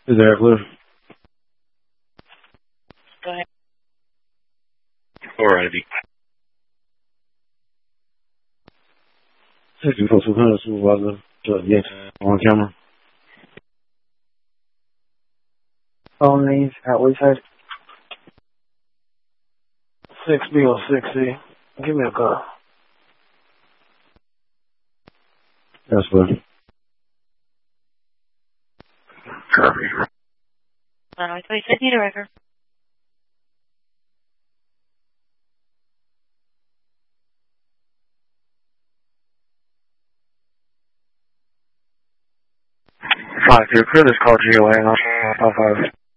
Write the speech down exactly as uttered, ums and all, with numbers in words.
Is there a Cliff? Go ahead. Alrighty. sixty-four two hundred supervisor. Uh, yes. On camera. Phone names at which side? six B or six C. Give me a call. That's good. Copy. Uh, so you said need a record. Five, your crew is called G O A, and I'll five five.